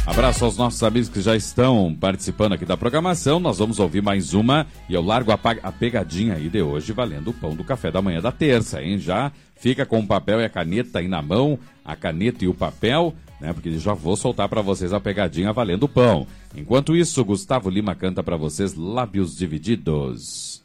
Abraço aos nossos amigos que já estão participando aqui da programação. Nós vamos ouvir mais uma e eu largo a pegadinha aí de hoje, valendo o pão do café da manhã da terça, hein? Já fica com o papel e a caneta aí na mão, a caneta e o papel, né? Porque já vou soltar para vocês a pegadinha valendo o pão. Enquanto isso, Gustavo Lima canta para vocês Lábios Divididos.